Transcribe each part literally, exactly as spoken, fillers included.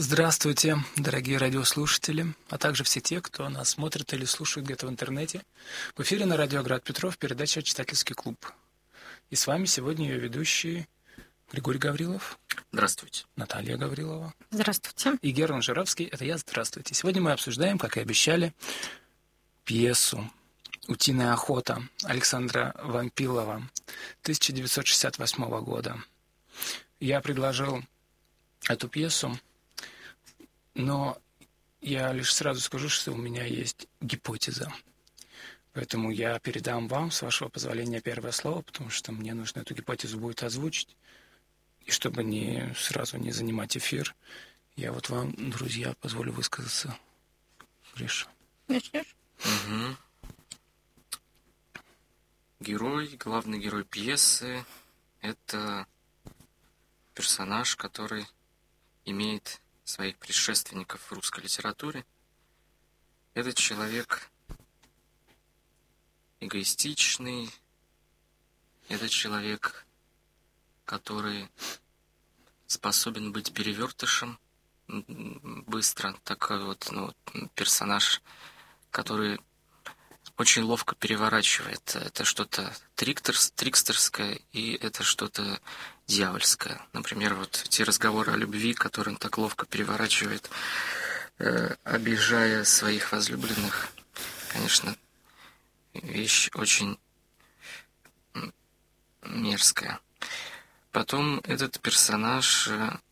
Здравствуйте, дорогие радиослушатели, а также все те, кто нас смотрит или слушает где-то в интернете. В эфире на радио Град Петров передача «Читательский клуб». И с вами сегодня ее ведущие Григорий Гаврилов. Здравствуйте. Наталья Гаврилова. Здравствуйте. И Герман Жиравский, это я, здравствуйте. Сегодня мы обсуждаем, как и обещали, пьесу «Утиная охота» Александра Вампилова тысяча девятьсот шестьдесят восьмого года. Я предложил эту пьесу, но я лишь сразу скажу, что у меня есть гипотеза. Поэтому я передам вам, с вашего позволения, первое слово, потому что мне нужно эту гипотезу будет озвучить. И чтобы не сразу не занимать эфир, я вот вам, друзья, позволю высказаться. Гриша. Начнешь? Угу. Герой, главный герой пьесы — это персонаж, который имеет своих предшественников в русской литературе. Этот человек эгоистичный, это человек, который способен быть перевертышем быстро, такой вот, ну, персонаж, который очень ловко переворачивает. Это что-то триктерс, трикстерское, и это что-то дьявольское. Например, вот те разговоры о любви, которые он так ловко переворачивает, э, обижая своих возлюбленных. Конечно, вещь очень мерзкая. Потом этот персонаж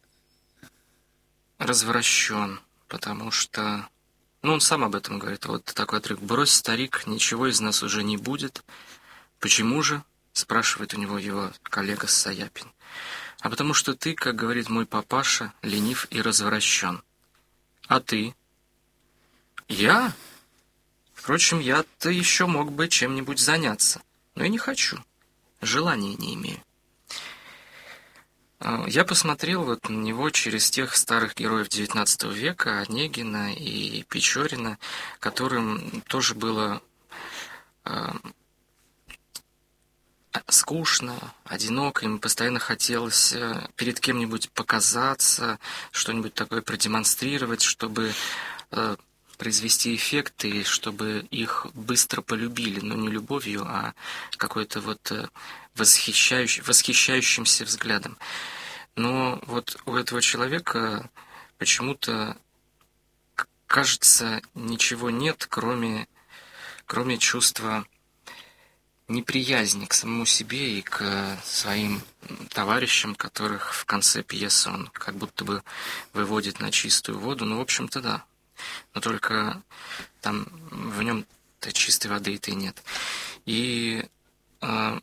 развращен, потому что, ну, он сам об этом говорит. Вот такой отрывок: «Брось, старик, ничего из нас уже не будет». «Почему же?» — спрашивает у него его коллега Саяпин. «А потому что ты, как говорит мой папаша, ленив и развращен. А ты?» «Я? Впрочем, я-то еще мог бы чем-нибудь заняться, но я не хочу, желания не имею». Я посмотрел вот на него через тех старых героев девятнадцатого века, Онегина и Печорина, которым тоже было э, скучно, одиноко, им постоянно хотелось перед кем-нибудь показаться, что-нибудь такое продемонстрировать, чтобы э, произвести эффект и чтобы их быстро полюбили, но не любовью, а какой-то вот восхищающий, восхищающимся взглядом. Но вот у этого человека почему-то, кажется, ничего нет, кроме, кроме чувства неприязни к самому себе и к своим товарищам, которых в конце пьесы он как будто бы выводит на чистую воду. Ну, в общем-то, да. Но только там в нем-то чистой воды-то и нет. И э,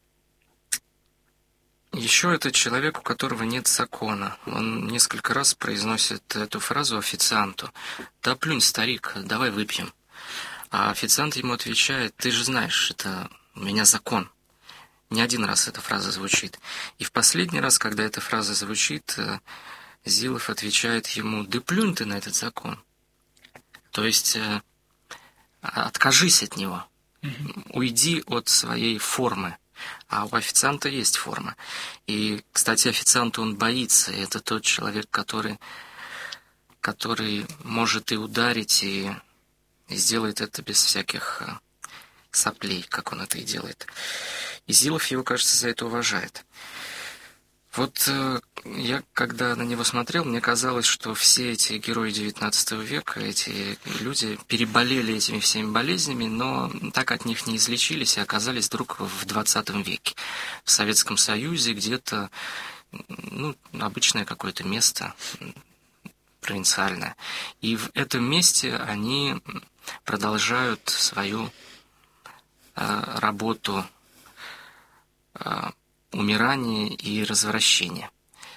еще это человек, у которого нет закона. Он несколько раз произносит эту фразу официанту: «Да плюнь, старик, давай выпьем». А официант ему отвечает: «Ты же знаешь, это у меня закон». Не один раз эта фраза звучит. И в последний раз, когда эта фраза звучит, Зилов отвечает ему: «Да плюнь ты на этот закон». То есть э, откажись от него, mm-hmm. уйди от своей формы. А у официанта есть форма. И, кстати, официанта он боится. И это тот человек, который, который может и ударить, и, и сделает это без всяких соплей, как он это и делает. И Зилов его, кажется, за это уважает. Вот э, я, когда на него смотрел, мне казалось, что все эти герои девятнадцатого века, эти люди переболели этими всеми болезнями, но так от них не излечились и оказались вдруг в двадцатом веке. В Советском Союзе где-то, ну, обычное какое-то место, провинциальное. И в этом месте они продолжают свою э, работу э, умирание и развращение.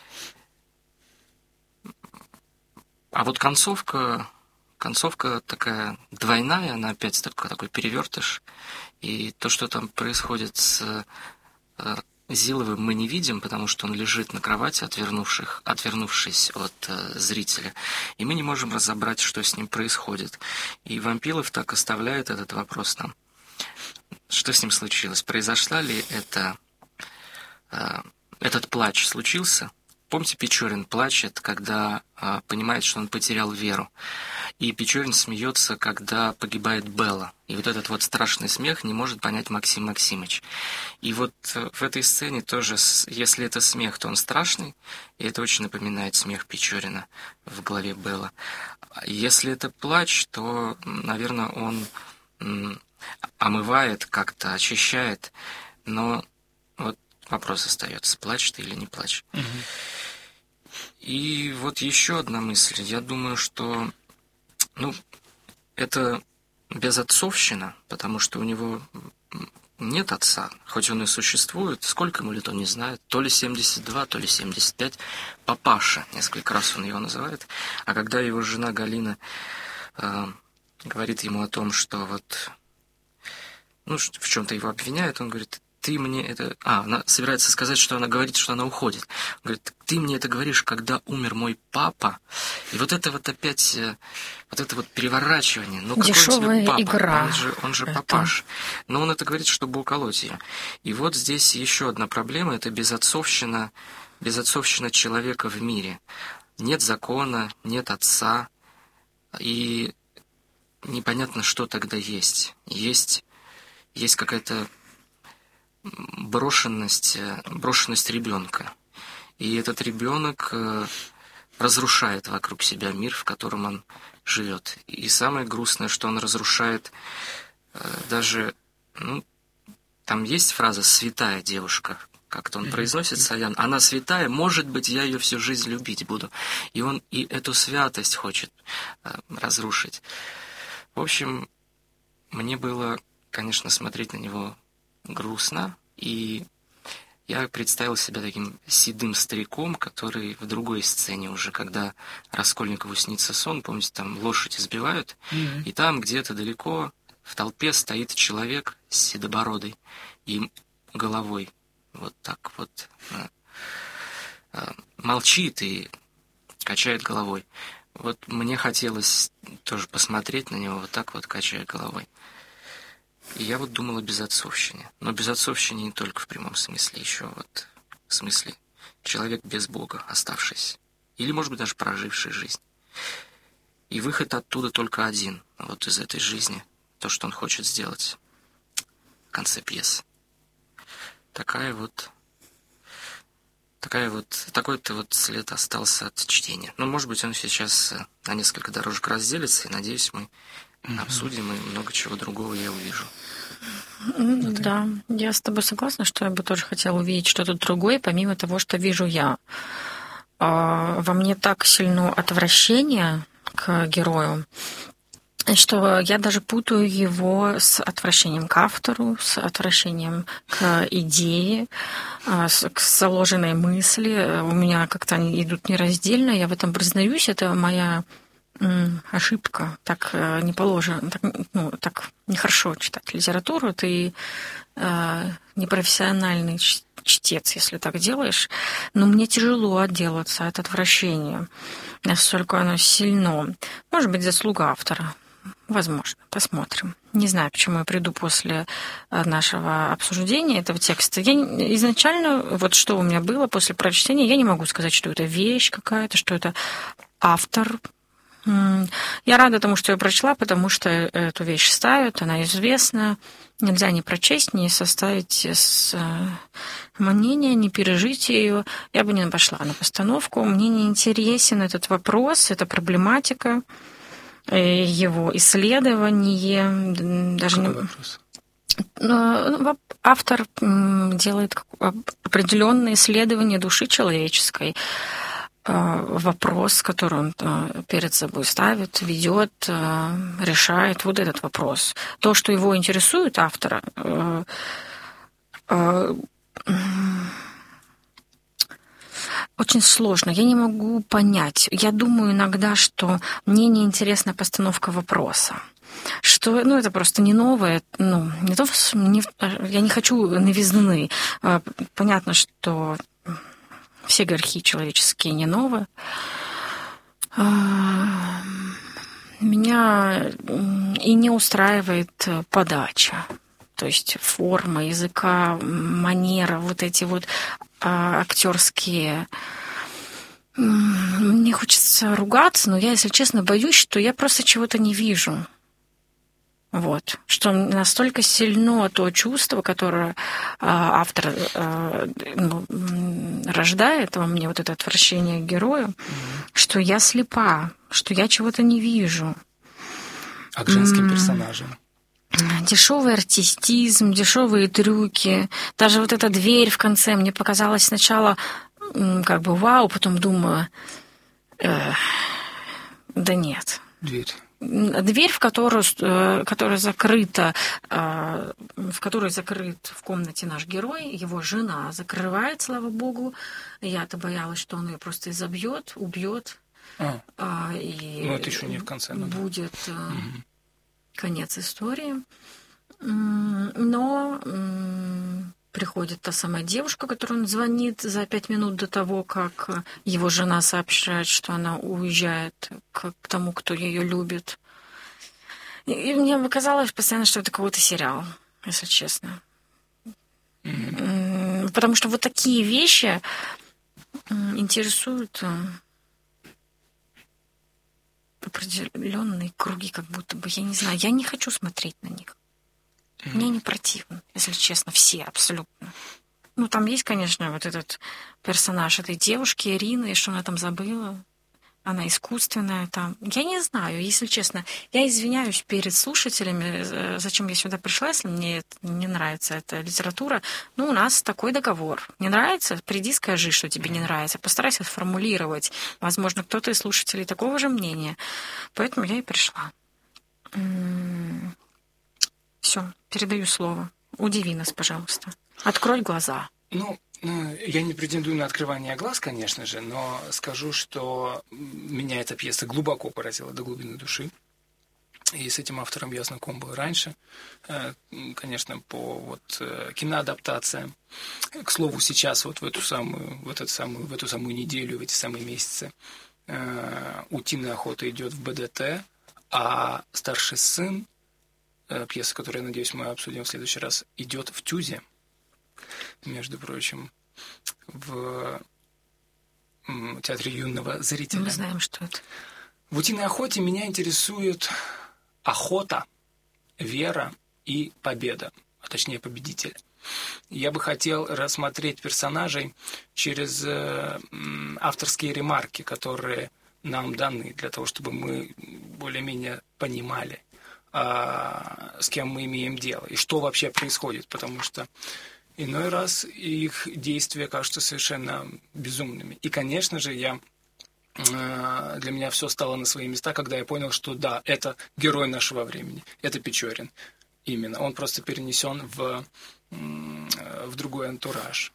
А вот концовка, концовка такая двойная, она опять такой, такой перевертыш. И то, что там происходит с э, Зиловым, мы не видим, потому что он лежит на кровати, отвернувших, отвернувшись от э, зрителя. И мы не можем разобрать, что с ним происходит. И Вампилов так оставляет этот вопрос нам. Что с ним случилось? Произошла ли это... Этот плач случился, помните, Печорин плачет, когда а, понимает, что он потерял веру. И Печорин смеется, когда погибает Белла. И вот этот вот страшный смех не может понять Максим Максимыч. И вот в этой сцене тоже, если это смех, то он страшный, и это очень напоминает смех Печорина в голове Белла. Если это плач, то, наверное, он омывает как-то, очищает, но вот вопрос остается, плачь ты или не плачь. Угу. И вот еще одна мысль. Я думаю, что ну, это безотцовщина, потому что у него нет отца, хоть он и существует, сколько ему лет он не знает, то ли семьдесят два, то ли семьдесят пять, папаша, несколько раз он его называет, а когда его жена Галина э, говорит ему о том, что вот, ну, в чем-то его обвиняет, он говорит, ты мне это... А, она собирается сказать, что она говорит, что она уходит. Он говорит, ты мне это говоришь, когда умер мой папа. И вот это вот опять, вот это вот переворачивание. Ну, какой он тебе папа? Игра. Он же, он же это... папаш. Но он это говорит, чтобы уколоть ее. И вот здесь еще одна проблема, это безотцовщина, безотцовщина человека в мире. Нет закона, нет отца, и непонятно, что тогда есть. Есть, есть какая-то брошенность, брошенность ребенка. И этот ребенок разрушает вокруг себя мир, в котором он живет. И самое грустное, что он разрушает даже, ну, там есть фраза «святая девушка», как-то он произносит, Саян, она святая, может быть, я ее всю жизнь любить буду. И он и эту святость хочет разрушить. В общем, мне было, конечно, смотреть на него грустно, и я представил себя таким седым стариком, который в другой сцене уже, когда Раскольникову снится сон, помните, там лошадь избивают, mm-hmm. и там где-то далеко в толпе стоит человек с седобородой и головой вот так вот молчит и качает головой. Вот мне хотелось тоже посмотреть на него, вот так вот качая головой. И я вот думал о безотцовщине. Но безотцовщине не только в прямом смысле, еще вот в смысле человек без Бога, оставшийся. Или, может быть, даже проживший жизнь. И выход оттуда только один, вот из этой жизни, то, что он хочет сделать в конце пьесы. Такая вот, такая вот, такой-то вот след остался от чтения. Ну, может быть, он сейчас на несколько дорожек разделится, и, надеюсь, мы mm-hmm. обсудим, и много чего другого я увижу. Mm-hmm. Да, я с тобой согласна, что я бы тоже хотела увидеть что-то другое, помимо того, что вижу я. Во мне так сильно отвращение к герою, что я даже путаю его с отвращением к автору, с отвращением к идее, к заложенной мысли. У меня как-то они идут нераздельно, я в этом признаюсь, это моя ошибка. Так не положено, так, ну, так нехорошо читать литературу, ты э, непрофессиональный чтец, если так делаешь, но мне тяжело отделаться от отвращения, настолько оно сильно. Может быть, заслуга автора. Возможно, посмотрим. Не знаю, почему я приду после нашего обсуждения этого текста. Я изначально, вот что у меня было после прочтения, я не могу сказать, что это вещь какая-то, что это автор. Я рада тому, что я прочла, потому что эту вещь ставят, она известна. Нельзя ни прочесть, ни составить мнение, ни пережить ее. Я бы не пошла на постановку. Мне не интересен этот вопрос, эта проблематика, его исследование. Даже не... Автор делает определенные исследования души человеческой. Вопрос, который он перед собой ставит, ведет, решает вот этот вопрос. То, что его интересует автора, очень сложно. Я не могу понять. Я думаю иногда, что мне неинтересна постановка вопроса. Что, ну, это просто не новое, ну, не то, не, я не хочу новизны. Понятно, что все грехи человеческие не новые. Меня и не устраивает подача, то есть форма языка, манера, вот эти вот актерские мне хочется ругаться, но я, если честно, боюсь, что я просто чего-то не вижу. Вот. Что настолько сильно то чувство, которое а, автор а, ну, рождает во мне, вот это отвращение к герою, mm-hmm. что я слепа, что я чего-то не вижу. А к женским mm-hmm. персонажам? Дешевый артистизм, дешевые трюки. Даже вот эта дверь в конце мне показалась сначала как бы вау, потом думаю, э, да нет. Дверь. Дверь, в которую, которая закрыта, в которой закрыт в комнате наш герой, его жена закрывает, слава богу. Я-то боялась, что он ее просто изобьет, убьет. А. И ну, это еще не в конце. Ну, будет да. угу. конец истории. Но приходит та самая девушка, которой он звонит за пять минут до того, как его жена сообщает, что она уезжает к тому, кто ее любит. И мне показалось постоянно, что это какой-то сериал, если честно. Mm-hmm. Потому что вот такие вещи интересуют определенные круги, как будто бы, я не знаю, я не хочу смотреть на них. Mm-hmm. Мне не противно, если честно, все абсолютно. Ну, там есть, конечно, вот этот персонаж этой девушки, Ирины, и что она там забыла. Она искусственная там. Я не знаю, если честно. Я извиняюсь перед слушателями, зачем я сюда пришла, если мне не нравится эта литература. Ну, у нас такой договор. Не нравится? Приди, скажи, что тебе не нравится. Постарайся сформулировать. Возможно, кто-то из слушателей такого же мнения. Поэтому я и пришла. Все, передаю слово. Удиви нас, пожалуйста. Открой глаза. Ну, я не претендую на открывание глаз, конечно же, но скажу, что меня эта пьеса глубоко поразила до глубины души. И с этим автором я знаком был раньше, конечно, по вот киноадаптациям. К слову, сейчас вот в эту самую, в эту самую, в эту самую неделю, в эти самые месяцы «Утиная охота» идет в бэ дэ тэ, а «Старший сын», пьеса, которую, я надеюсь, мы обсудим в следующий раз, идет в ТЮЗе, между прочим, в театре юного зрителя. Мы знаем, что это. В «Утиной охоте» меня интересует охота, вера и победа, а точнее победитель. Я бы хотел рассмотреть персонажей через авторские ремарки, которые нам даны, для того, чтобы мы более-менее понимали, с кем мы имеем дело и что вообще происходит, потому что иной раз их действия кажутся совершенно безумными. И, конечно же, я, для меня все стало на свои места, когда я понял, что да, это герой нашего времени, это Печорин. Именно. Он просто перенесен в, в другой антураж.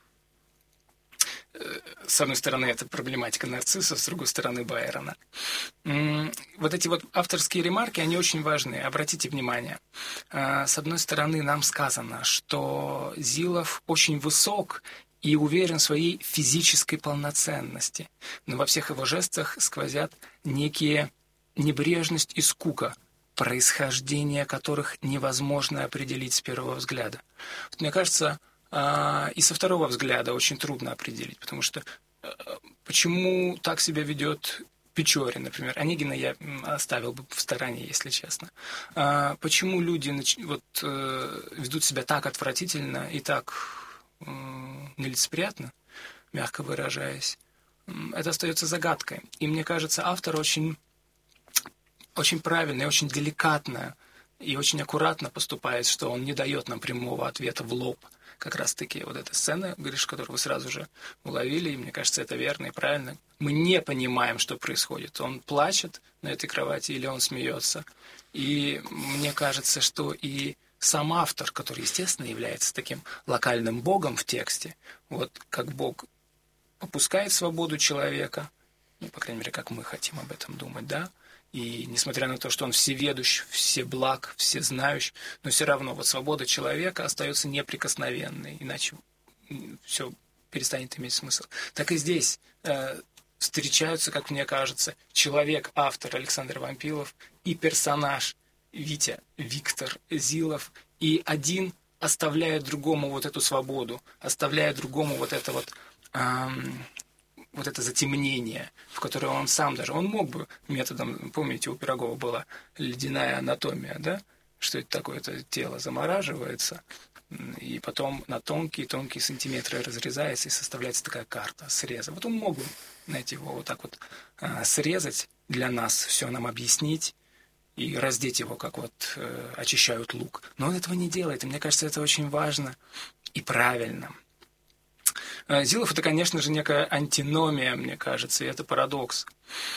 С одной стороны, это проблематика нарцисса, с другой стороны, Байрона. Вот эти вот авторские ремарки, они очень важны. Обратите внимание. С одной стороны, нам сказано, что Зилов очень высок и уверен в своей физической полноценности. Но во всех его жестах сквозят некие небрежность и скука, происхождение которых невозможно определить с первого взгляда. Вот мне кажется, и со второго взгляда очень трудно определить, потому что почему так себя ведет Печорин, например. Онегина я оставил бы в стороне, если честно. Почему люди вот, ведут себя так отвратительно и так нелицеприятно, мягко выражаясь, это остается загадкой. И мне кажется, автор очень, очень правильно и очень деликатно и очень аккуратно поступает, что он не дает нам прямого ответа в лоб. Как раз-таки вот эта сцена, Гриш, которую вы сразу же уловили, и мне кажется, это верно и правильно. Мы не понимаем, что происходит. Он плачет на этой кровати или он смеется. И мне кажется, что и сам автор, который, естественно, является таким локальным богом в тексте, вот как бог попускает свободу человека, ну, по крайней мере, как мы хотим об этом думать, да, и несмотря на то, что он всеведущ, всеблаг, всезнающ, но все равно вот свобода человека остается неприкосновенной, иначе все перестанет иметь смысл. Так и здесь э, встречаются, как мне кажется, человек, автор Александр Вампилов и персонаж Витя, Виктор Зилов, и один оставляет другому вот эту свободу, оставляет другому вот это вот эм, вот это затемнение, в которое он сам даже, он мог бы методом, помните, у Пирогова была ледяная анатомия, да, что это такое, это тело замораживается, и потом на тонкие-тонкие сантиметры разрезается, и составляется такая карта среза. Вот он мог бы найти его вот так вот а, срезать для нас, все нам объяснить, и раздеть его, как вот э, очищают лук. Но он этого не делает, и мне кажется, это очень важно и правильно. Зилов — это, конечно же, некая антиномия, мне кажется, и это парадокс.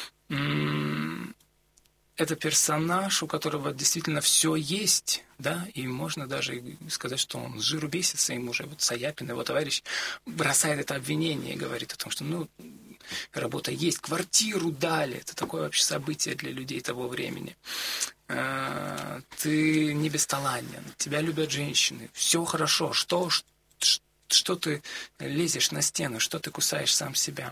Это персонаж, у которого действительно все есть, да, и можно даже сказать, что он с жиру бесится, ему уже вот Саяпин, его товарищ, бросает это обвинение и говорит о том, что, ну, работа есть, квартиру дали, это такое вообще событие для людей того времени. Ты не бесталанен, тебя любят женщины, все хорошо, что, что ты лезешь на стену, что ты кусаешь сам себя.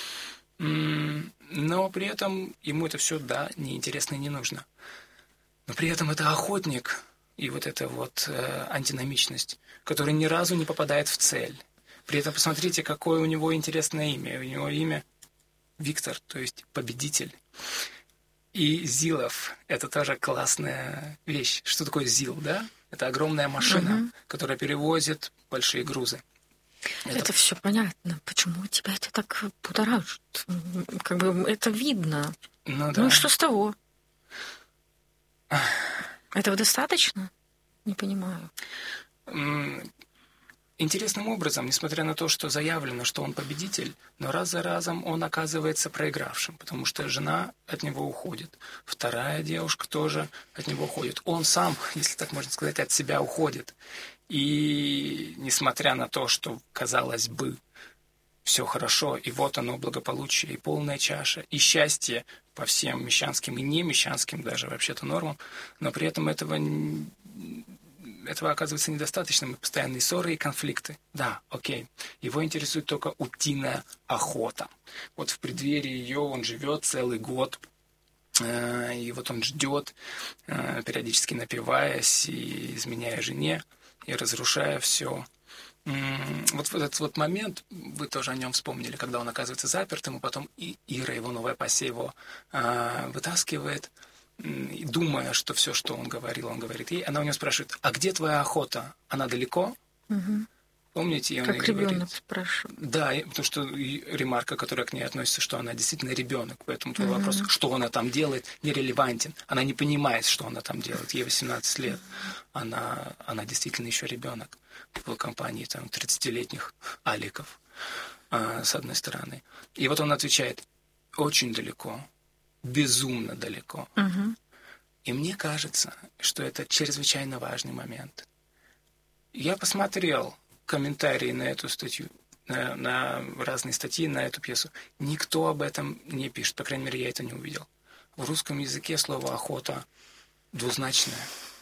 Но при этом ему это все, да, неинтересно и не нужно. Но при этом это охотник, и вот эта вот э, антиномичность, который ни разу не попадает в цель. При этом посмотрите, какое у него интересное имя. У него имя Виктор, то есть победитель. И Зилов — это тоже классная вещь. Что такое Зил, да? Это огромная машина, угу. которая перевозит большие грузы. Это, это все понятно. Почему тебя это так будоражит? Как бы это видно. Ну, да. Ну что с того? Этого достаточно? Не понимаю. Интересным образом, несмотря на то, что заявлено, что он победитель, но раз за разом он оказывается проигравшим, потому что жена от него уходит, вторая девушка тоже от него уходит. Он сам, если так можно сказать, от себя уходит. И несмотря на то, что, казалось бы, все хорошо, и вот оно, благополучие, и полная чаша, и счастье по всем мещанским и не мещанским даже вообще-то нормам, но при этом этого, этого оказывается недостаточно, и постоянные ссоры и конфликты. Да, окей. Его интересует только утиная охота. Вот в преддверии ее он живет целый год, и вот он ждет, периодически напиваясь и изменяя жене, и разрушая все. Вот в этот вот момент, вы тоже о нем вспомнили, когда он оказывается запертым, и потом и Ира, его новая пассия, его а, вытаскивает, и, думая, что все, что он говорил, он говорит ей. Она у него спрашивает: а где твоя охота? Она далеко? Угу. Помните? И он как ребенок спрашивает. Да, потому что ремарка, которая к ней относится, что она действительно ребенок, поэтому твой угу. вопрос, что она там делает, нерелевантен. Она не понимает, что она там делает. Ей восемнадцать лет. Она, она действительно еще ребенок в компании там тридцатилетних аликов, а, с одной стороны. И вот он отвечает: очень далеко, безумно далеко. Угу. И мне кажется, что это чрезвычайно важный момент. Я посмотрел комментарии на эту статью, на, на разные статьи на эту пьесу. Никто об этом не пишет, по крайней мере, я это не увидел. В русском языке слово «охота» двузначное.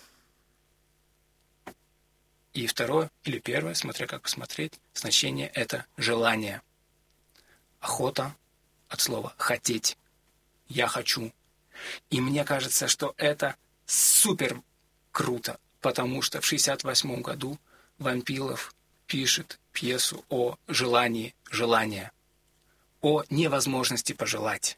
И второе, или первое, смотря как посмотреть, значение — это желание. Охота от слова «хотеть». Я хочу. И мне кажется, что это супер круто, потому что в шестьдесят восьмом году Вампилов пишет пьесу о желании желания, о невозможности пожелать,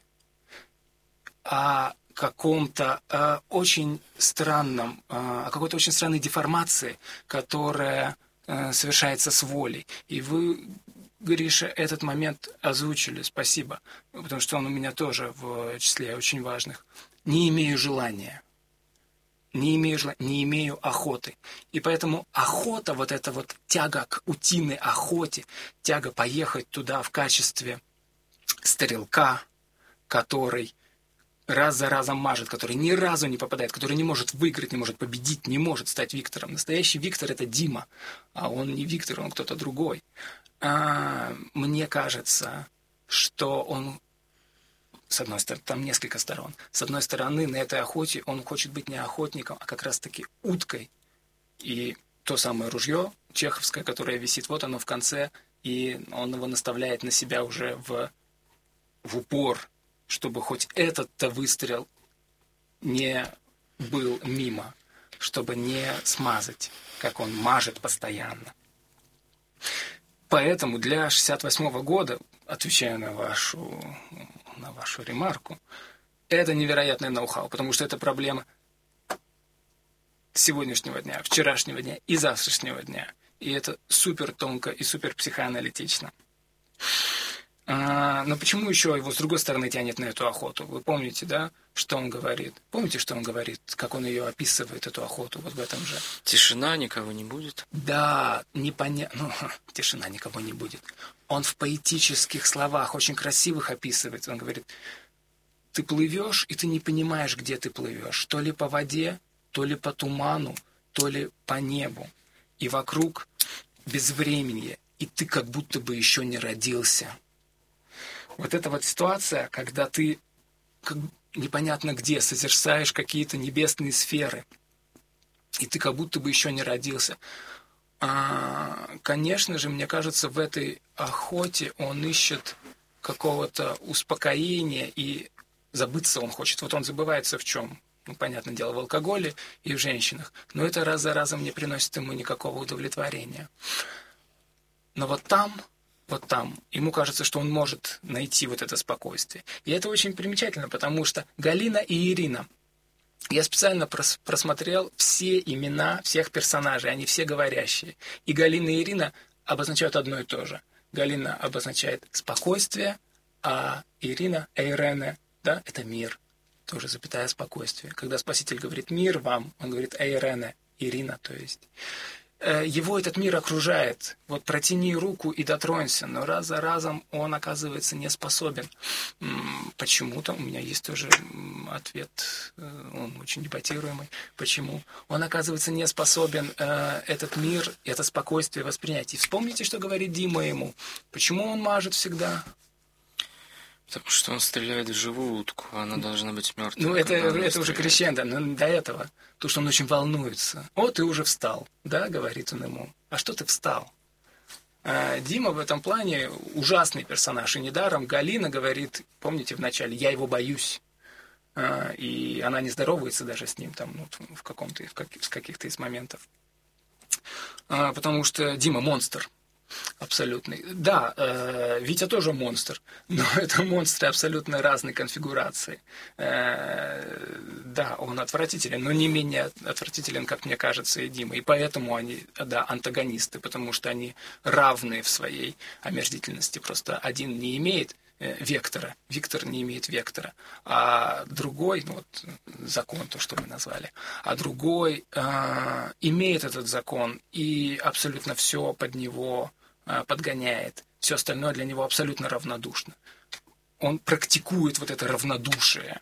о каком-то э, очень странном, э, о какой-то очень странной деформации, которая э, совершается с волей. И вы, Гриша, этот момент озвучили, спасибо, потому что он у меня тоже в числе очень важных. Не имею желания. Не имею желания, не имею охоты. И поэтому охота, вот эта вот тяга к утиной охоте, тяга поехать туда в качестве стрелка, который раз за разом мажет, который ни разу не попадает, который не может выиграть, не может победить, не может стать Виктором. Настоящий Виктор — это Дима, а он не Виктор, он кто-то другой. А, мне кажется, что он... С одной стороны, там несколько сторон. С одной стороны, на этой охоте он хочет быть не охотником, а как раз-таки уткой. И то самое ружье чеховское, которое висит, вот оно в конце, и он его наставляет на себя уже в, в упор, чтобы хоть этот-то выстрел не был мимо, чтобы не смазать, как он мажет постоянно. Поэтому для шестьдесят восьмого года, отвечая на вашу, на вашу ремарку, это невероятное ноу-хау, потому что это проблема сегодняшнего дня, вчерашнего дня и завтрашнего дня. И это супер тонко и супер психоаналитично. А, но почему еще его с другой стороны тянет на эту охоту? Вы помните, да, что он говорит? Помните, что он говорит, как он ее описывает, эту охоту, вот в этом же? Тишина, никого не будет. Да, непонятно. Ну, тишина, никого не будет. Он в поэтических словах, очень красивых описывает. Он говорит, ты плывешь, и ты не понимаешь, где ты плывешь. То ли по воде, то ли по туману, то ли по небу. И вокруг безвременье, и ты как будто бы еще не родился. Вот эта вот ситуация, когда ты как непонятно где созерцаешь какие-то небесные сферы, и ты как будто бы еще не родился. А, конечно же, мне кажется, в этой охоте он ищет какого-то успокоения, и забыться он хочет. Вот он забывается в чем? Ну, понятное дело, в алкоголе и в женщинах. Но это раз за разом не приносит ему никакого удовлетворения. Но вот там... Вот там. Ему кажется, что он может найти вот это спокойствие. И это очень примечательно, потому что Галина и Ирина. Я специально прос- просмотрел все имена всех персонажей. Они все говорящие. И Галина и Ирина обозначают одно и то же. Галина обозначает спокойствие, а Ирина, Эйрене, да, это мир. Тоже запятая спокойствие. Когда Спаситель говорит «мир вам», он говорит «Эйрене», Ирина, то есть... Его этот мир окружает. Вот протяни руку и дотронься, но раз за разом он оказывается не способен. Почему-то у меня есть тоже ответ, он очень дебатируемый. Почему? Он оказывается не способен этот мир, это спокойствие воспринять. И вспомните, что говорит Дима ему. Почему он мажет всегда? Потому что он стреляет в живую утку, она должна быть мертвой. Ну, это, это уже крещендо, но до этого. То, что он очень волнуется. О, ты уже встал, да, говорит он ему. А что ты встал? А Дима в этом плане ужасный персонаж. И недаром Галина говорит, помните в начале, я его боюсь. А, и она не здоровается даже с ним там, ну, в, каком-то, в, как, в каких-то из моментов. А, потому что Дима монстр. Абсолютный. Да, э, Витя тоже монстр, но это монстры абсолютно разной конфигурации. Э, да, он отвратителен, но не менее отвратителен, как мне кажется, и Дима. И поэтому они, да, антагонисты, потому что они равны в своей омерзительности. Просто один не имеет э, вектора, Виктор не имеет вектора, а другой, ну вот закон, то, что мы назвали, а другой э, имеет этот закон и абсолютно все под него подгоняет. Все остальное для него абсолютно равнодушно. Он практикует вот это равнодушие.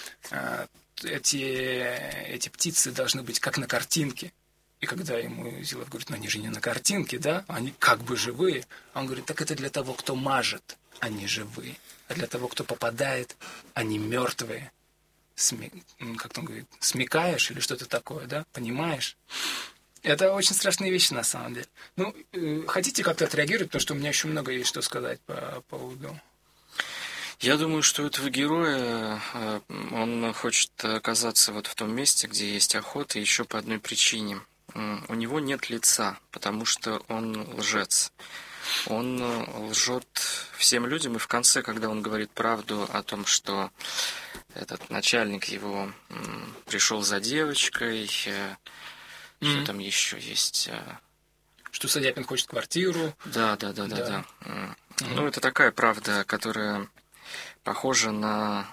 Эти, эти птицы должны быть как на картинке. И когда ему Зилов говорит, ну они же не на картинке, да? Они как бы живые. Он говорит, так это для того, кто мажет, они живые. А для того, кто попадает, они мертвые. Сме... Как он говорит, смекаешь или что-то такое, да? Понимаешь? Это очень страшные вещи, на самом деле. Ну, э, хотите как-то отреагировать, потому что у меня еще много есть что сказать по поводу... Я думаю, что у этого героя, он хочет оказаться вот в том месте, где есть охота, еще по одной причине. У него нет лица, потому что он лжец. Он лжет всем людям, и в конце, когда он говорит правду о том, что этот начальник его пришел за девочкой... Что mm-hmm. там еще есть? Что Садяпин хочет квартиру. Да, да, да, да, да. да. Mm-hmm. Ну, это такая правда, которая похожа на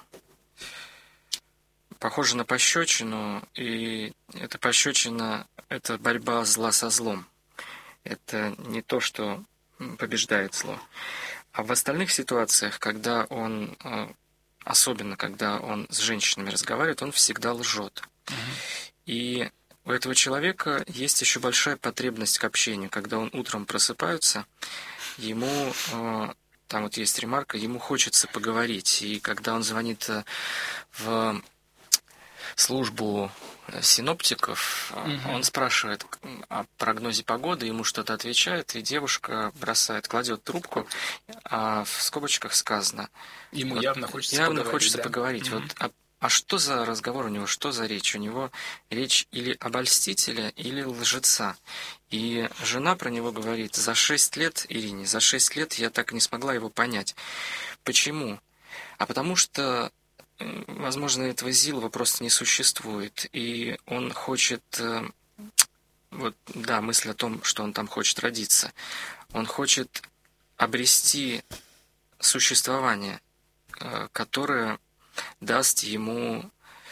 похожа на пощечину, и эта пощечина — это борьба зла со злом. Это не то, что побеждает зло. А в остальных ситуациях, когда он, особенно когда он с женщинами разговаривает, он всегда лжет. Mm-hmm. И у этого человека есть еще большая потребность к общению. Когда он утром просыпается, ему, там вот есть ремарка, ему хочется поговорить. И когда он звонит в службу синоптиков, угу. он спрашивает о прогнозе погоды, ему что-то отвечает, и девушка бросает, кладет трубку, а в скобочках сказано... Ему вот, явно хочется явно поговорить. Хочется да? поговорить. Угу. Вот, а А что за разговор у него, что за речь? У него речь или обольстителя, или лжеца. И жена про него говорит: за шесть лет, Ирине, за шесть лет я так и не смогла его понять. Почему? А потому что, возможно, этого Зилова просто не существует, и он хочет, вот, да, мысль о том, что он там хочет родиться, он хочет обрести существование, которое даст ему,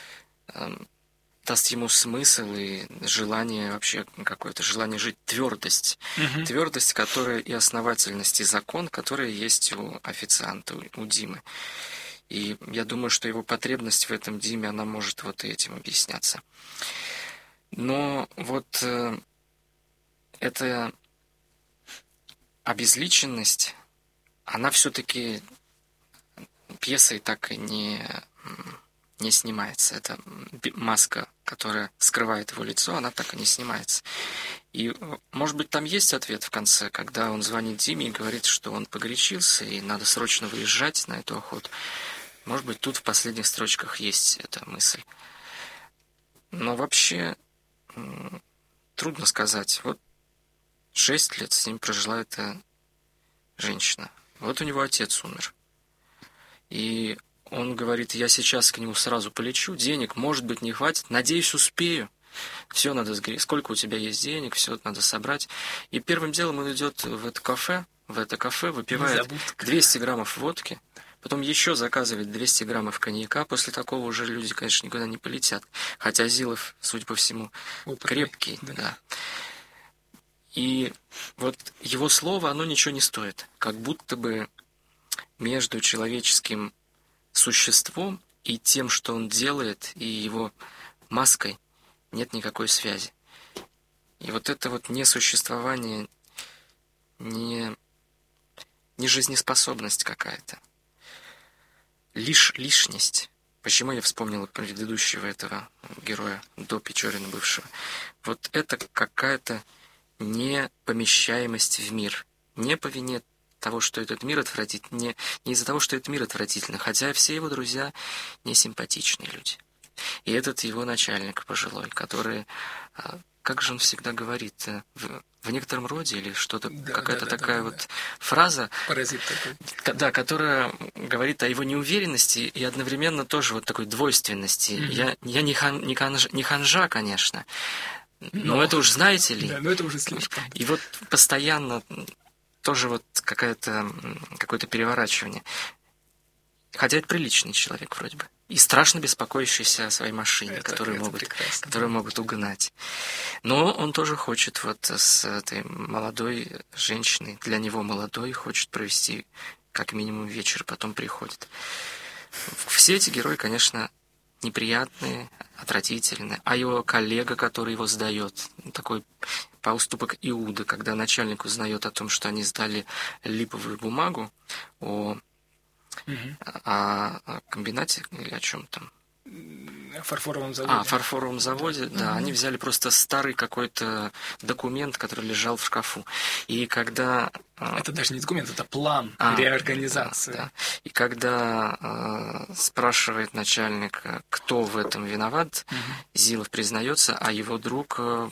даст ему смысл и желание, вообще какое-то желание жить, твердость. Угу. Твердость, которая и основательность, и закон, которая есть у официанта, у, у Димы. И я думаю, что его потребность в этом Диме, она может вот этим объясняться. Но вот э, эта обезличенность, она все-таки пьесой так и не, не снимается. Это маска, которая скрывает его лицо, она так и не снимается. И, может быть, там есть ответ в конце, когда он звонит Диме и говорит, что он погорячился и надо срочно выезжать на эту охоту. Может быть, тут в последних строчках есть эта мысль. Но вообще трудно сказать. Вот шесть лет с ним прожила эта женщина. Вот у него отец умер. И он говорит: я сейчас к нему сразу полечу, денег, может быть, не хватит, надеюсь, успею. Все надо сгореть. Сколько у тебя есть денег, все надо собрать. И первым делом он идет в это кафе, в это кафе, выпивает двести граммов водки, потом еще заказывает двести граммов коньяка. После такого уже люди, конечно, никуда не полетят. Хотя Зилов, судя по всему, опытный, крепкий. Да. Да. И вот его слово, оно ничего не стоит. Как будто бы между человеческим существом и тем, что он делает, и его маской нет никакой связи. И вот это вот несуществование, не, не жизнеспособность какая-то. Лишь лишность. Почему я вспомнил предыдущего этого героя, до Печорина бывшего? Вот это какая-то непомещаемость в мир. Не по вине того, что этот мир отвратительный, не, не из-за того, что этот мир отвратительный, хотя все его друзья не симпатичные люди. И этот его начальник пожилой, который, как же он всегда говорит, в, в некотором роде или что-то, да, какая-то да, такая да, вот да. фраза, паразит такой. Да, которая говорит о его неуверенности и одновременно тоже вот такой двойственности. Mm-hmm. Я, я не, хан, не, ханжа, не ханжа, конечно, но, но это уж знаете ли. Да, но это уже слишком. И вот постоянно тоже вот какая-то, какое-то переворачивание. Хотя это приличный человек вроде бы. И страшно беспокоящийся о своей машине, это, которую, это могут, которую могут угнать. Но он тоже хочет вот с этой молодой женщиной, для него молодой, хочет провести как минимум вечер, потом приходит. Все эти герои, конечно, неприятные, отвратительные. А его коллега, который его сдает, такой поступок Иуды, когда начальник узнает о том, что они сдали липовую бумагу о Угу. О, о комбинате или о чем там? О фарфоровом заводе. А, о фарфоровом заводе, да. да. Угу. Они взяли просто старый какой-то документ, который лежал в шкафу. И когда... Это даже не документ, это план а, реорганизации. Да, да. И когда э, спрашивает начальник, кто в этом виноват, угу. Зилов признается, а его друг... Э,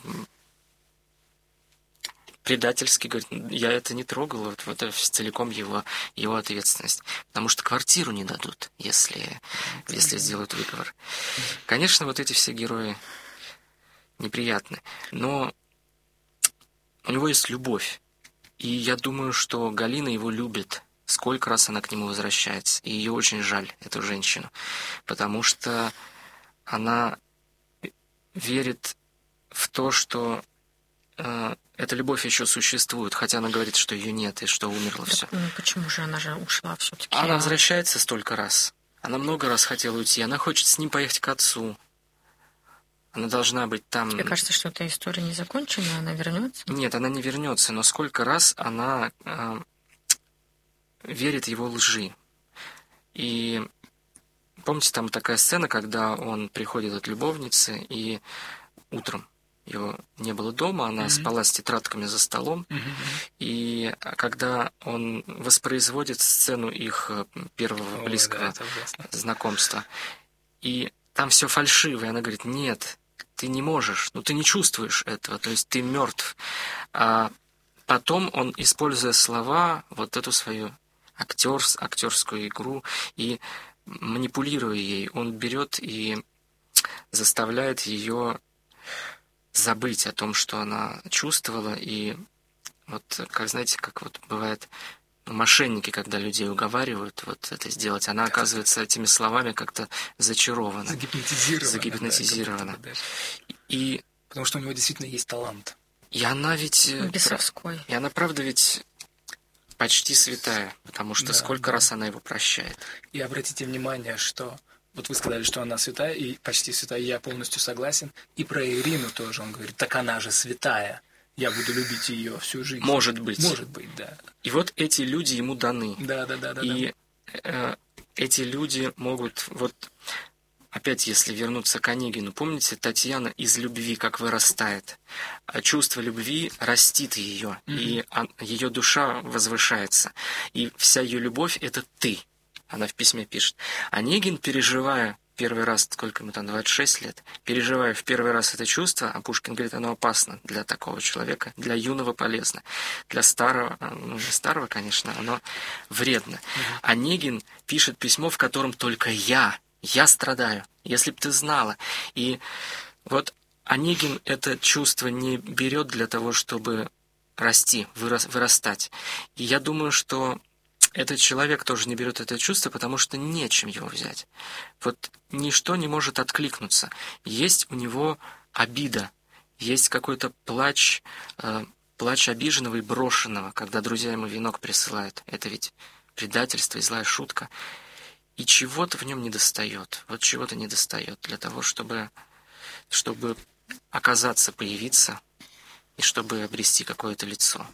предательски говорит: я это не трогал, вот, вот это целиком его, его ответственность. Потому что квартиру не дадут, если, если сделают выговор. Конечно, вот эти все герои неприятны, но у него есть любовь. И я думаю, что Галина его любит. Сколько раз она к нему возвращается. И ее очень жаль, эту женщину. Потому что она верит в то, что э, эта любовь еще существует, хотя она говорит, что ее нет и что умерло все. Ну почему же она же ушла все-таки? Она возвращается столько раз. Она много раз хотела уйти. Она хочет с ним поехать к отцу. Она должна быть там. Тебе кажется, что эта история не закончена, она вернется? Нет, она не вернется. Но сколько раз она э, верит его лжи. И помните, там такая сцена, когда он приходит от любовницы и утром его не было дома, она mm-hmm. спала с тетрадками за столом, mm-hmm. и когда он воспроизводит сцену их первого oh, близкого да, знакомства, и там все фальшиво, и она говорит: нет, ты не можешь, ну ты не чувствуешь этого, то есть ты мертв. А потом он, используя слова, вот эту свою актерс, актерскую игру и манипулируя ей, он берет и заставляет ее забыть о том, что она чувствовала, и вот, как знаете, как вот бывает, ну, мошенники, когда людей уговаривают вот это сделать, она оказывается этими словами как-то зачарована. Загипнотизирована. Загипнотизирована. Да, и... Потому что у него действительно есть талант. И она ведь... Бесовской. И она, правда, ведь почти святая, потому что да, сколько да. раз она его прощает. И обратите внимание, что... Вот вы сказали, что она святая, и почти святая, я полностью согласен. И про Ирину тоже он говорит, так она же святая. Я буду любить ее всю жизнь. Может быть. Может быть, да. И вот эти люди ему даны. Да, да, да, да. И да. Э, эти люди могут, вот опять, если вернуться к Онегину, помните, Татьяна из любви как вырастает. А чувство любви растит ее, mm-hmm. и он, ее душа возвышается. И вся ее любовь — это ты. Она в письме пишет. Онегин, переживая первый раз, сколько ему там, двадцать шесть лет, переживая в первый раз это чувство, а Пушкин говорит, оно опасно для такого человека, для юного полезно, для старого, ну не старого, конечно, оно вредно. Mm-hmm. Онегин пишет письмо, в котором только я, я страдаю, если б ты знала. И вот Онегин это чувство не берет для того, чтобы расти, вырас, вырастать. И я думаю, что этот человек тоже не берет это чувство, потому что нечем его взять. Вот ничто не может откликнуться. Есть у него обида, есть какой-то плач, э, плач обиженного и брошенного, когда друзья ему венок присылают. Это ведь предательство и злая шутка. И чего-то в нем недостает. Вот чего-то недостает для того, чтобы, чтобы оказаться, появиться, и чтобы обрести какое-то лицо.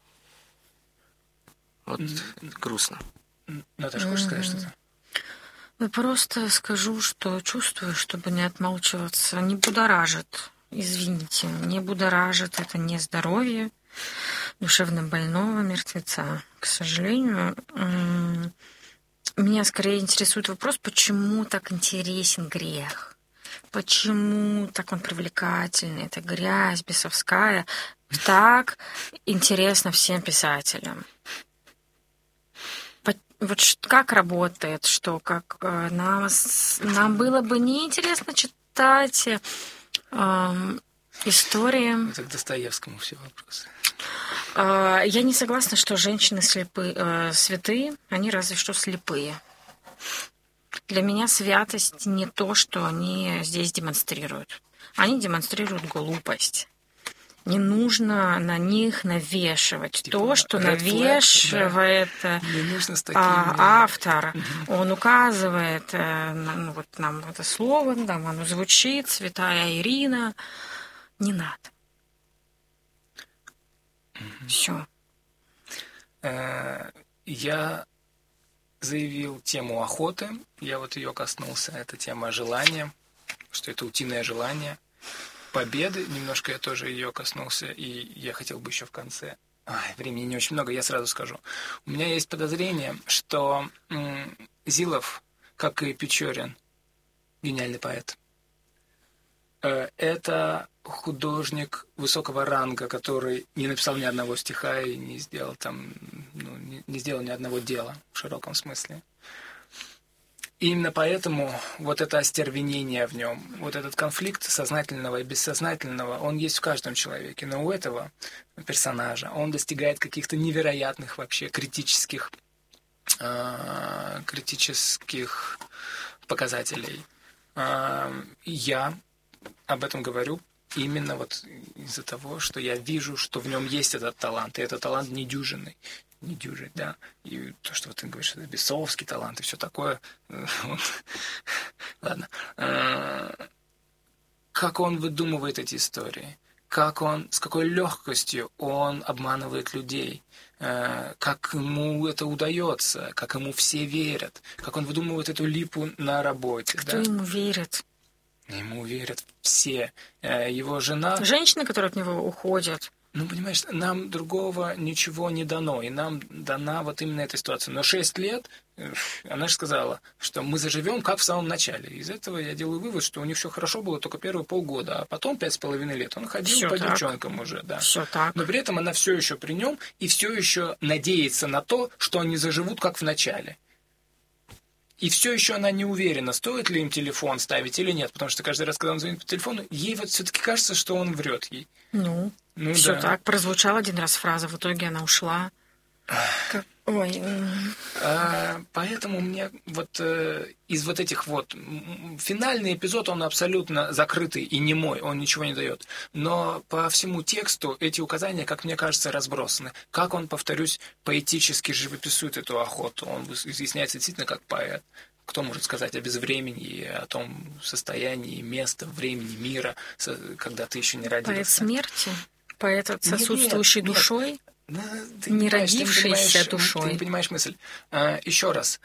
Вот грустно. Наташа, хочешь сказать что-то? Ну, просто скажу, что чувствую, чтобы не отмалчиваться. Не будоражит, извините, не будоражит это не здоровье душевно больного мертвеца. К сожалению, меня скорее интересует вопрос, почему так интересен грех? Почему так он привлекательный? Это грязь бесовская. Так интересно всем писателям. Вот как работает, что как э, нам, нам было бы неинтересно читать э, истории. Это к Достоевскому все вопросы. Э, я не согласна, что женщины слепы, э, святые, они разве что слепые. Для меня святость не то, что они здесь демонстрируют. Они демонстрируют глупость. Не нужно на них навешивать типа то, что навешивает flag, да. а, автор. Угу. Он указывает, ну, вот нам это слово, там оно звучит, святая Ирина. Не надо. Угу. Все. Я заявил тему охоты. Я вот ее коснулся. Это тема желания, что это утиное желание. Победы, немножко я тоже ее коснулся, и я хотел бы еще в конце. Ай, времени не очень много, я сразу скажу. У меня есть подозрение, что м- Зилов, как и Печорин, гениальный поэт, э- это художник высокого ранга, который не написал ни одного стиха и не сделал там, ну, не, не сделал ни одного дела в широком смысле. И именно поэтому вот это остервенение в нем, вот этот конфликт сознательного и бессознательного, он есть в каждом человеке. Но у этого персонажа он достигает каких-то невероятных вообще критических, э, критических показателей. Э, я об этом говорю именно вот из-за того, что я вижу, что в нем есть этот талант, и этот талант недюжинный. Не дюжить, да, и то, что вот ты говоришь, это бесовский талант и все такое, ладно, как он выдумывает эти истории, как он, с какой легкостью он обманывает людей, как ему это удается, как ему все верят, как он выдумывает эту липу на работе. Кто да? ему верит? Ему верят все. Его жена... Женщины, которые от него уходят. Ну, понимаешь, нам другого ничего не дано, и нам дана вот именно эта ситуация. Но шесть лет, она же сказала, что мы заживем, как в самом начале. Из этого я делаю вывод, что у них все хорошо было только первые полгода, а потом пять с половиной лет он ходил Всё по так. девчонкам уже, да. Все так. Но при этом она все еще при нем и все еще надеется на то, что они заживут, как в начале. И все еще она не уверена, стоит ли им телефон ставить или нет, потому что каждый раз, когда он звонит по телефону, ей вот все-таки кажется, что он врет ей. Ну, Ну все да. так. Прозвучал один раз фраза, в итоге она ушла. Как- Ой, м, А, поэтому мне вот э, из вот этих вот м, финальный эпизод, он абсолютно закрытый и немой, он ничего не дает. Но по всему тексту эти указания, как мне кажется, разбросаны. Как он, повторюсь, поэтически живописует эту охоту. Он изъясняется действительно как поэт. Кто может сказать о безвременье, о том состоянии места, времени, мира, со- когда ты еще не родился? поэт смерти, поэт Нет, отсутствующей нет. душой. Да, ты Не понимаешь, ты не родившейся понимаешь, душой. Ты не понимаешь мысль. А, еще раз.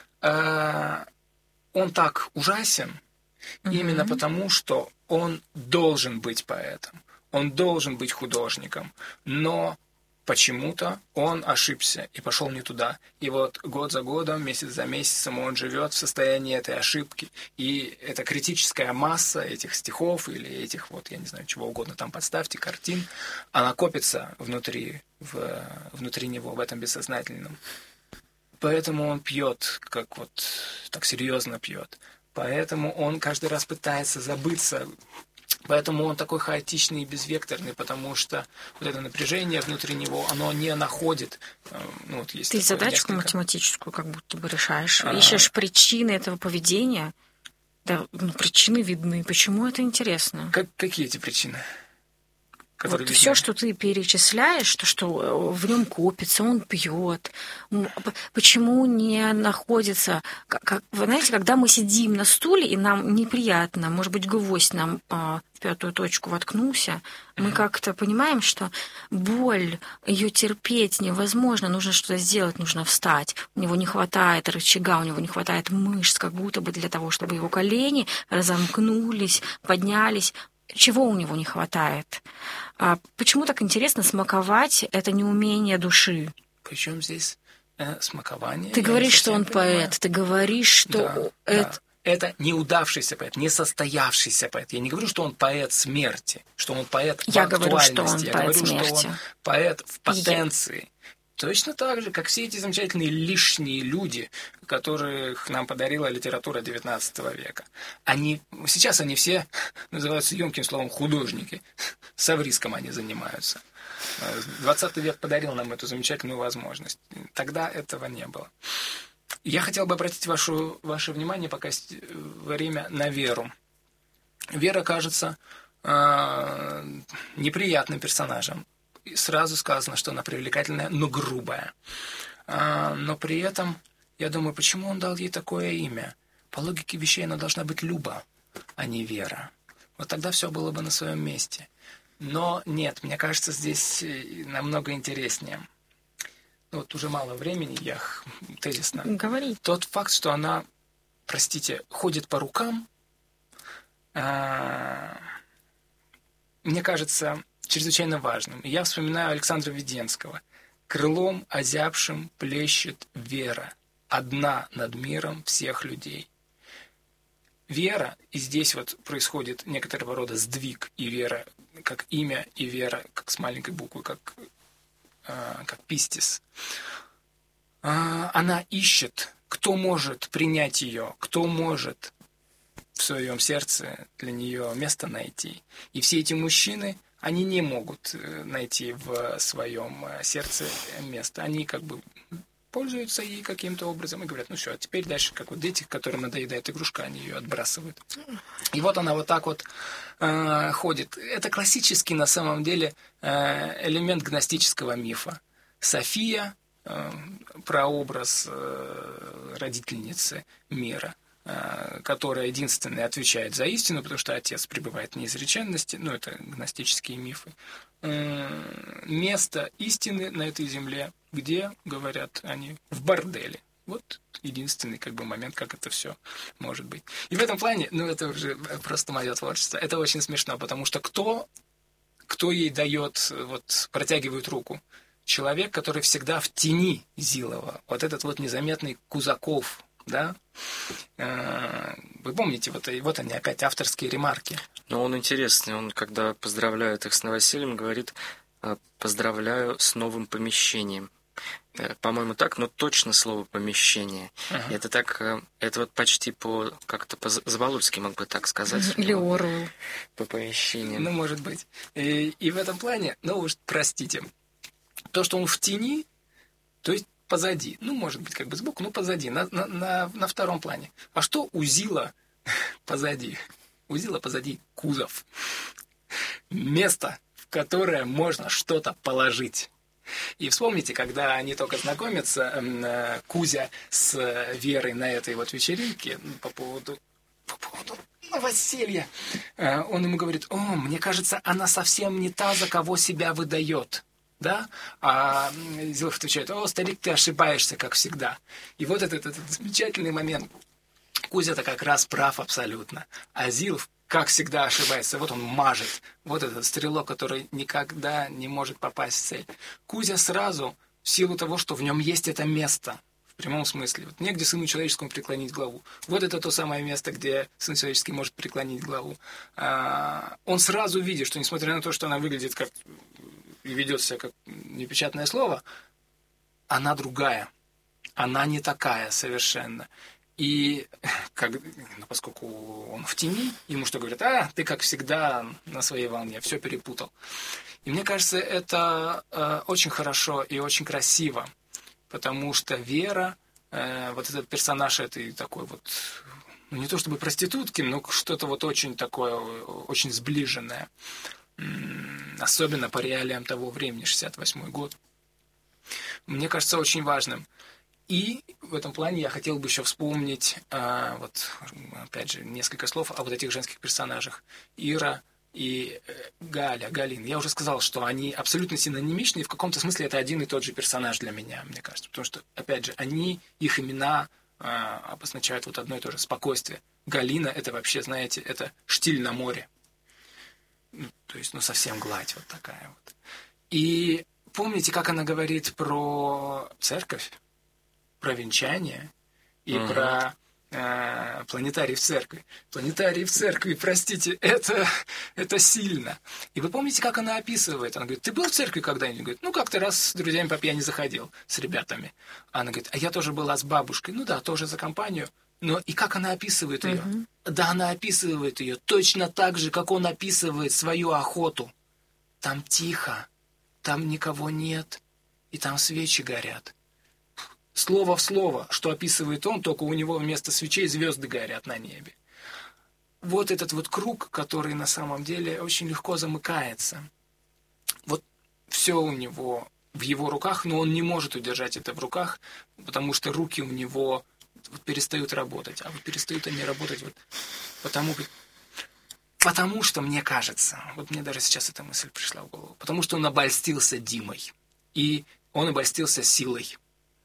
А, он так ужасен именно потому, что он должен быть поэтом. Он должен быть художником. Но почему-то он ошибся и пошел не туда. И вот год за годом, месяц за месяцем он живет в состоянии этой ошибки. И эта критическая масса этих стихов или этих вот, я не знаю, чего угодно там подставьте, картин, она копится внутри, в, внутри него, в этом бессознательном. Поэтому он пьет, как вот так серьезно пьет. Поэтому он каждый раз пытается забыться. Поэтому он такой хаотичный и безвекторный, потому что вот это напряжение внутри него, оно не находит. э, Ну, вот есть Ты такое задачку несколько- математическую как будто бы решаешь. А. Ищешь причины этого поведения. Да, ну, причины видны. Почему это интересно? Как, какие эти причины? которые Вот видны? все, что ты перечисляешь, то, что в нем копится, он пьет. М, п- Почему не находится... Как, как- вы знаете, когда мы сидим на стуле, и нам неприятно, может быть, гвоздь нам а, в пятую точку воткнулся, мы как-то понимаем, что боль, ее терпеть невозможно, нужно что-то сделать, нужно встать. У него не хватает рычага, у него не хватает мышц, как будто бы для того, чтобы его колени разомкнулись, поднялись. Чего у него не хватает? А почему так интересно смаковать это неумение души? Причем здесь э, смакование? Ты Я говоришь, не что совсем он понимаю. поэт, ты говоришь, что Да, это... да. Это неудавшийся поэт, несостоявшийся поэт. Я не говорю, что он поэт смерти, что он поэт в Я говорю, актуальности. что он Я поэт говорю, смерти. что он поэт в потенции. Точно так же, как все эти замечательные лишние люди, которых нам подарила литература девятнадцатого века. Они, сейчас они все называются емким словом художники. Совриском они занимаются. двадцатый век подарил нам эту замечательную возможность. Тогда этого не было. Я хотел бы обратить вашу, ваше внимание пока есть время на Веру. Вера кажется э, неприятным персонажем. И сразу сказано, что она привлекательная, но грубая. А, но при этом, я думаю, почему он дал ей такое имя? По логике вещей она должна быть Люба, а не Вера. Вот тогда все было бы на своем месте. Но нет, мне кажется, здесь намного интереснее. Вот уже мало времени, я тезисно. Говори. Тот факт, что она, простите, ходит по рукам, а, мне кажется, чрезвычайно важным. И я вспоминаю Александра Веденского. «Крылом озябшим плещет Вера, одна над миром всех людей». Вера, и здесь вот происходит некоторого рода сдвиг, и Вера как имя, и Вера как с маленькой буквы, как, э, как пистис. Э, она ищет, кто может принять ее, кто может в своем сердце для нее место найти. И все эти мужчины, они не могут найти в своем сердце место. Они как бы пользуются ей каким-то образом и говорят, ну все, а теперь дальше, как вот дети, которым надоедает игрушка, они ее отбрасывают. И вот она вот так вот э, ходит. Это классический, на самом деле, э, элемент гностического мифа. София, э, прообраз э, родительницы мира, которая единственная отвечает за истину, потому что отец пребывает в неизреченности, ну, это гностические мифы. Место истины на этой земле, где, говорят они, в борделе. Вот единственный как бы момент, как это все может быть. И в этом плане, ну, это уже просто мое творчество, это очень смешно, потому что кто, кто ей дает, вот, протягивает руку? Человек, который всегда в тени Зилова. Вот этот вот незаметный Кузаков, да? Вы помните, вот, вот они опять авторские ремарки. Но он интересный, он, когда поздравляет их с новосельем, говорит: «Поздравляю с новым помещением». По-моему, так, но точно слово «помещение». Ага. Это так, это вот почти по, как-то по-заболоцки, мог бы так сказать. Или Оруэлл. По помещению. Ну, может быть. И, и в этом плане, ну уж простите, то, что он в тени, то есть позади, ну, может быть, как бы сбоку, но позади, на, на, на, на втором плане. А что у Зила позади? У Зила позади кузов. Место, в которое можно что-то положить. И вспомните, когда они только знакомятся, Кузя с Верой на этой вот вечеринке по поводу, по поводу новоселья, он ему говорит: «О, мне кажется, она совсем не та, за кого себя выдает». Да? А Зилов отвечает: «О, старик, ты ошибаешься, как всегда». И вот этот, этот замечательный момент. Кузя-то как раз прав абсолютно. А Зилов, как всегда, ошибается. Вот он мажет. Вот этот стрелок, который никогда не может попасть в цель. Кузя сразу, в силу того, что в нем есть это место, в прямом смысле. Вот негде сыну человеческому преклонить главу. Вот это то самое место, где сын человеческий может преклонить главу. А, он сразу видит, что несмотря на то, что она выглядит как и ведет себя как непечатное слово, она другая. Она не такая совершенно. И как, ну, поскольку он в тени, ему что говорят: а, ты, как всегда, на своей волне, все перепутал. И мне кажется, это э, очень хорошо и очень красиво, потому что Вера, э, вот этот персонаж этой такой вот, ну, не то чтобы проститутки, но что-то вот очень такое, очень сближенное, особенно по реалиям того времени, шестьдесят восьмой год, мне кажется очень важным. И в этом плане я хотел бы еще вспомнить, а, вот, опять же, несколько слов о вот этих женских персонажах. Ира и Галя, Галина. Я уже сказал, что они абсолютно синонимичны, и в каком-то смысле это один и тот же персонаж для меня, мне кажется. Потому что, опять же, они, их имена а, обозначают вот одно и то же — спокойствие. Галина — это вообще, знаете, это штиль на море. Ну, то есть, ну, совсем гладь вот такая вот. И помните, как она говорит про церковь? Про венчание и uh-huh. про э, планетарий в церкви. Планетарий в церкви, простите, это, это сильно. И вы помните, как она описывает? Она говорит: ты был в церкви когда-нибудь? Говорит: ну, как-то раз с друзьями по пьяни заходил, с ребятами. Она говорит: а я тоже была с бабушкой. Ну да, тоже за компанию. Но и как она описывает ее? Uh-huh. Да, она описывает ее точно так же, как он описывает свою охоту. Там тихо, там никого нет, и там свечи горят. Слово в слово, что описывает он, только у него вместо свечей звезды горят на небе. Вот этот вот круг, который на самом деле очень легко замыкается. Вот все у него в его руках, но он не может удержать это в руках, потому что руки у него вот перестают работать. А вот перестают они работать вот потому, потому что, мне кажется, вот мне даже сейчас эта мысль пришла в голову, потому что он обольстился Димой. И он обольстился силой.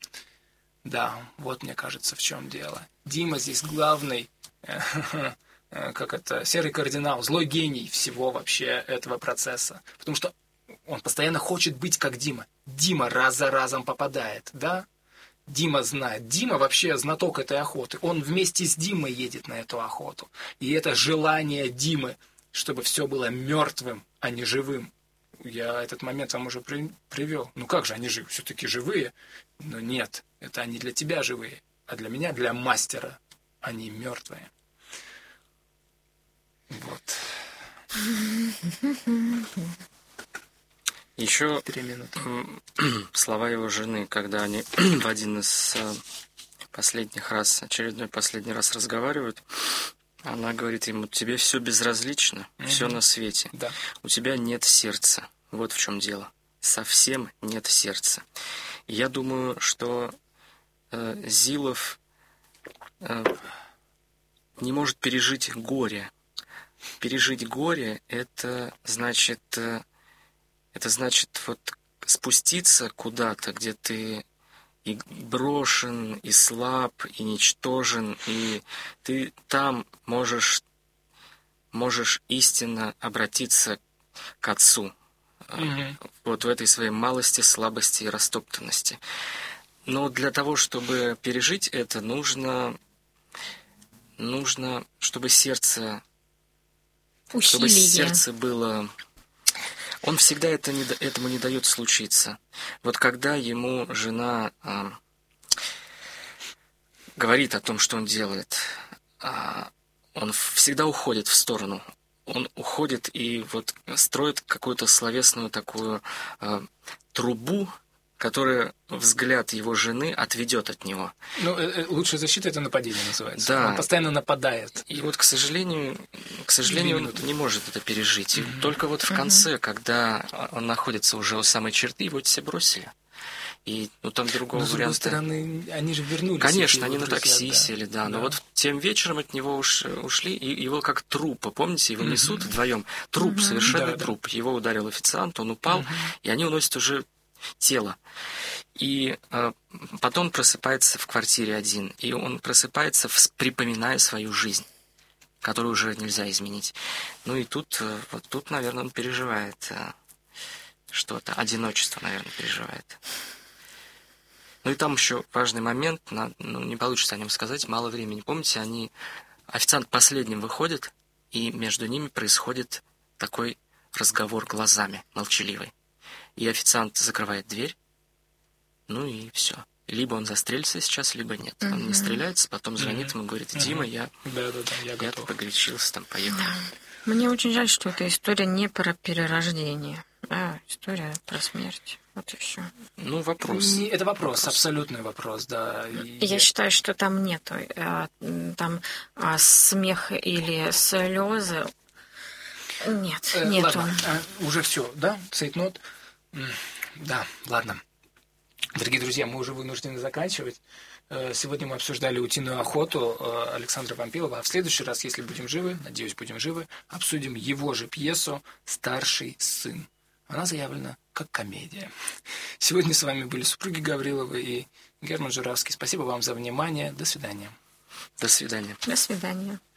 Да, вот мне кажется, в чем дело. Дима здесь главный, э, э, как это, серый кардинал, злой гений всего вообще этого процесса. Потому что он постоянно хочет быть как Дима. Дима раз за разом попадает, да? Дима знает. Дима вообще знаток этой охоты. Он вместе с Димой едет на эту охоту. И это желание Димы, чтобы все было мертвым, а не живым. Я этот момент вам уже при, привел. Ну как же они живы? Все-таки живые. Но нет, это они для тебя живые. А для меня, для мастера, они мертвые. Вот. Еще слова его жены, когда они в один из последних раз, очередной последний раз разговаривают, она говорит ему: тебе все безразлично, mm-hmm. все на свете. Да. У тебя нет сердца. Вот в чем дело. Совсем нет сердца. И я думаю, что э, Зилов э, не может пережить горе. Пережить горе — это значит, э, это значит вот спуститься куда-то, где ты и брошен, и слаб, и ничтожен, и ты там можешь, можешь истинно обратиться к Отцу, mm-hmm. вот в этой своей малости, слабости и растоптанности. Но для того, чтобы пережить это, нужно, нужно, чтобы сердце, Усилие. чтобы сердце было... Он всегда это не, этому не дает случиться. Вот когда ему жена э, говорит о том, что он делает, э, он всегда уходит в сторону. Он уходит и вот строит какую-то словесную такую э, трубу, которая взгляд его жены отведет от него. Ну, лучшая защита — это нападение называется. Да. Он постоянно нападает. И вот, к сожалению, к сожалению, он не может это пережить. И mm-hmm. только вот в конце, mm-hmm. когда он находится уже у самой черты, его все бросили. И ну, там другого но, с варианта... с другой стороны, они же вернулись. Конечно, они на друзья, такси да. сели, да. да. Но вот тем вечером от него уж, ушли, и его как трупа, помните, его mm-hmm. несут вдвоем. Труп, mm-hmm. совершенный да, труп. Да. Его ударил официант, он упал, mm-hmm. и они уносят уже тело. И э, потом просыпается в квартире один. И он просыпается, припоминая свою жизнь, которую уже нельзя изменить. Ну и тут, э, вот тут, наверное, он переживает э, что-то. Одиночество, наверное, переживает. Ну и там еще важный момент, на, ну, не получится о нем сказать, мало времени. Помните, они... Официант последним выходит, и между ними происходит такой разговор глазами, молчаливый. И официант закрывает дверь, ну и все. Либо он застрелится сейчас, либо нет. Mm-hmm. Он не стреляется, потом звонит mm-hmm. ему и говорит: Дима, mm-hmm. я, да, да, да, я, я погорячился, там, поехал. Да. Мне очень жаль, что эта история не про перерождение, а история про смерть. Вот и все. Ну, вопрос. Не, это вопрос, вопрос, абсолютный вопрос, да. И я, я считаю, что там нету там смеха или слезы. Нет, э, нету. Ладно, а, уже все, да? Цейтнот? Да, ладно. Дорогие друзья, мы уже вынуждены заканчивать. Сегодня мы обсуждали «Утиную охоту» Александра Вампилова. А в следующий раз, если будем живы, надеюсь, будем живы, обсудим его же пьесу «Старший сын». Она заявлена как комедия. Сегодня с вами были супруги Гавриловы и Герман Журавский. Спасибо вам за внимание. До свидания. До свидания. До свидания.